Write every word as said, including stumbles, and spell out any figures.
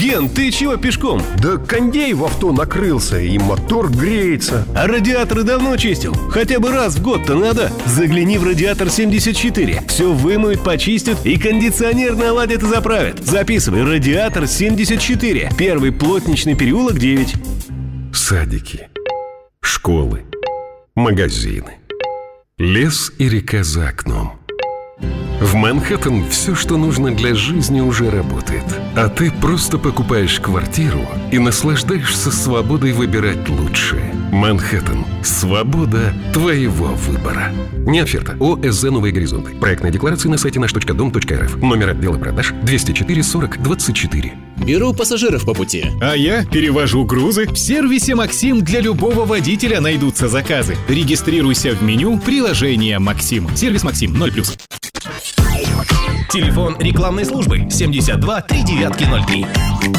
Ген, ты чего пешком? Да кондей в авто накрылся, и мотор греется. А радиаторы давно чистил? Хотя бы раз в год-то надо. Загляни в «Радиатор семьдесят четыре». Все вымоют, почистят и кондиционер наладят и заправят. Записывай: «Радиатор семьдесят четыре». Первый плотничный переулок, девять. Садики, школы, магазины, лес и река за окном. В Манхэттен все, что нужно для жизни, уже работает. А ты просто покупаешь квартиру и наслаждаешься свободой выбирать лучшее. Манхэттен. Свобода твоего выбора. Не оферта. ОСЗ «Новые горизонты». Проектная декларация на сайте наш точка дом точка рф. Номер отдела продаж двести четыре сорок двадцать четыре. Беру пассажиров по пути. А я перевожу грузы. В сервисе «Максим» для любого водителя найдутся заказы. Регистрируйся в меню приложения «Максим». Сервис «Максим» ноль плюс. Телефон рекламной службы семьдесят два три девятки ноль три.